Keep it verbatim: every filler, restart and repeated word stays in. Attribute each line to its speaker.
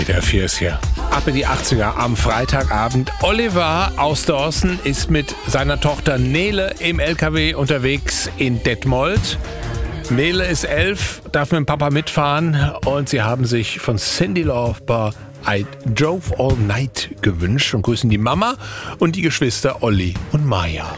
Speaker 1: W D R vier ist hier. Ab in die achtziger am Freitagabend. Oliver aus Dorsten ist mit seiner Tochter Nele im L K W unterwegs in Detmold. Nele ist elf, darf mit dem Papa mitfahren und sie haben sich von Cyndi Lauper I Drove All Night gewünscht und grüßen die Mama und die Geschwister Olli und Maja.